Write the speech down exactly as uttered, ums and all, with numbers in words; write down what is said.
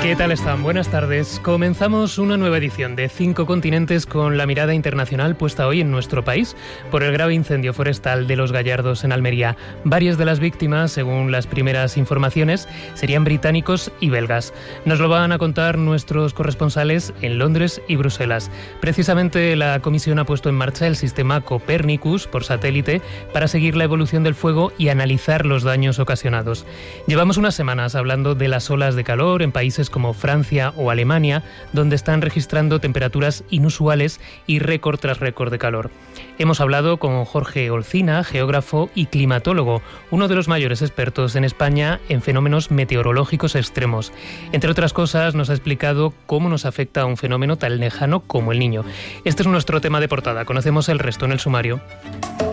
¿Qué tal están? Buenas tardes. Comenzamos una nueva edición de Cinco Continentes con la mirada internacional puesta hoy en nuestro país por el grave incendio forestal de Los Gallardos en Almería. Varias de las víctimas, según las primeras informaciones, serían británicos y belgas. Nos lo van a contar nuestros corresponsales en Londres y Bruselas. Precisamente la comisión ha puesto en marcha el sistema Copernicus por satélite para seguir la evolución del fuego y analizar los daños ocasionados. Llevamos unas semanas hablando de las olas de calor en países como como Francia o Alemania, donde están registrando temperaturas inusuales y récord tras récord de calor. Hemos hablado con Jorge Olcina, geógrafo y climatólogo, uno de los mayores expertos en España en fenómenos meteorológicos extremos. Entre otras cosas, nos ha explicado cómo nos afecta a un fenómeno tan lejano como el Niño. Este es nuestro tema de portada. Conocemos el resto en el sumario.